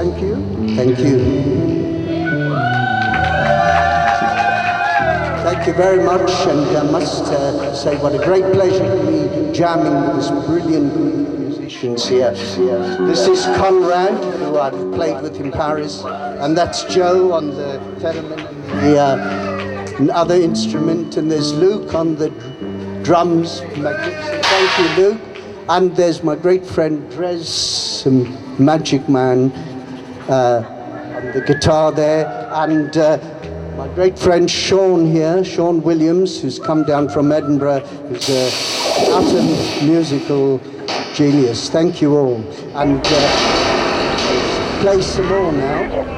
Thank you. Thank you. Thank you very much, and I must say what a great pleasure to be jamming with this brilliant group of musicians here. This is Conrad, who I've played with in Paris, and that's Joe on the theremin and the other instrument, and there's Luke on the drums. Thank you, Luke. And there's my great friend Drez, Magic Man, on the guitar there, and my great friend Sean here, Sean Williams, who's come down from Edinburgh, who's an utter musical genius. Thank you all. And let's play some more now.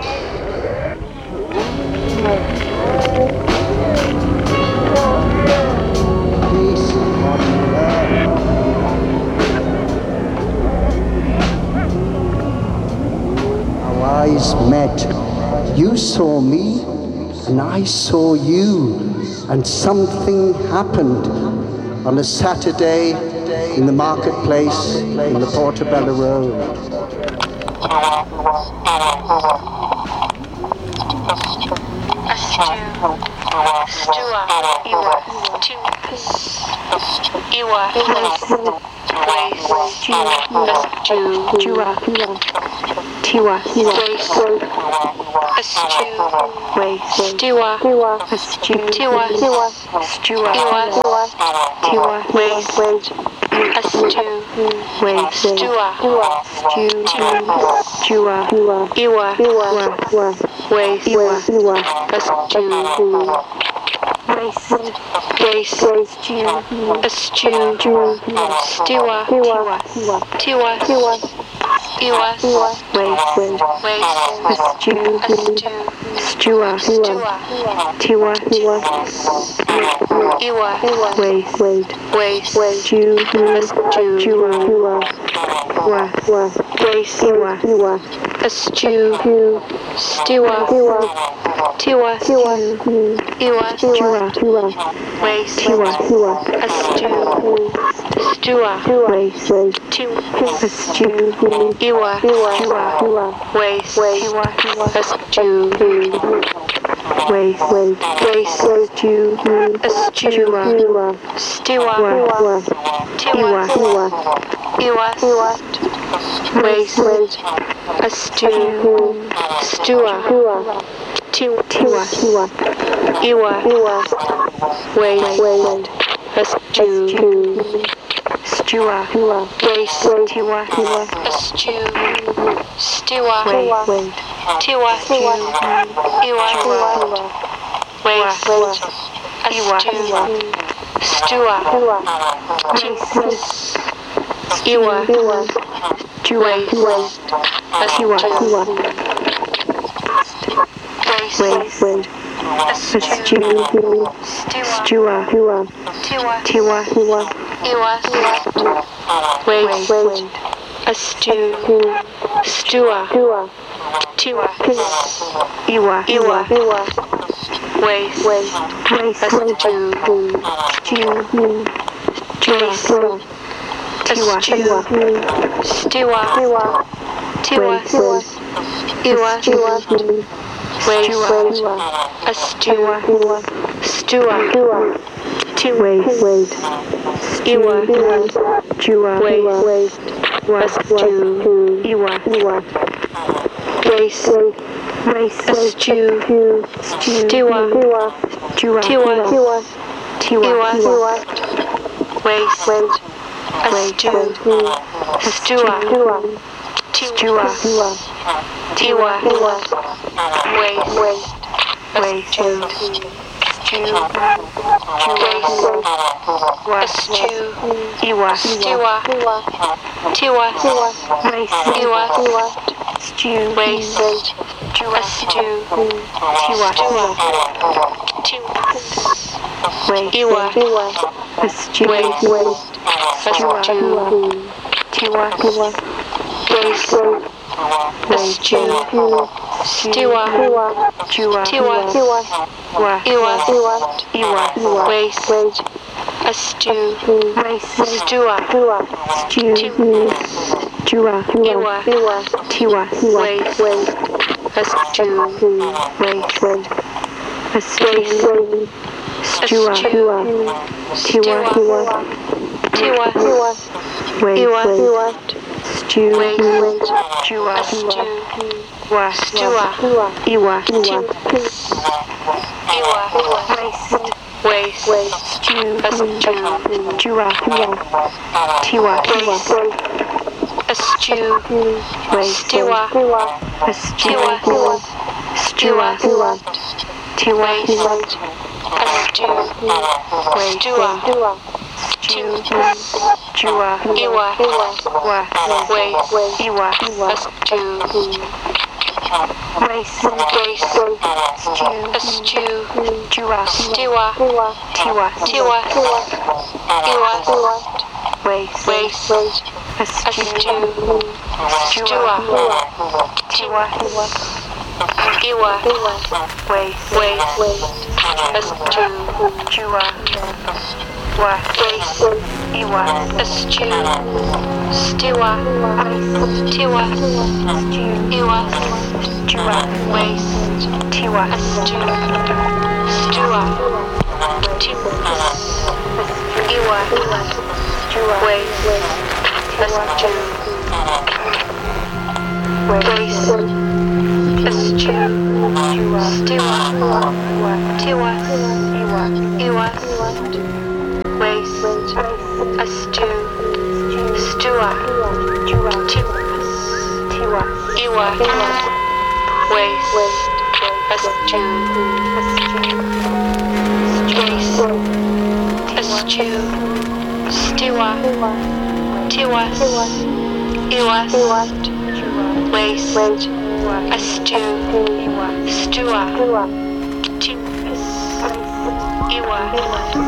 Eyes met. You saw me and I saw you, and something happened on a Saturday in the marketplace in the Portobello Road. Stew, Tiwa, waste, a stew, waste, a stew, Stew, Tiwa, waste, stew, Iwa, waste, stew, Tiwa, a stew, waste, a stew, Tiwa, Iwa,